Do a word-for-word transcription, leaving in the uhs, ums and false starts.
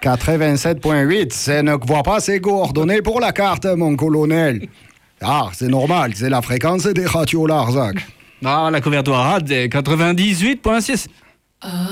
quatre-vingt-sept point huit, c'est ne voit pas ses coordonnées pour la carte, mon colonel. Ah, c'est normal, c'est la fréquence des radios Larzac. Ah, la couverture rade est quatre-vingt-dix-huit point six.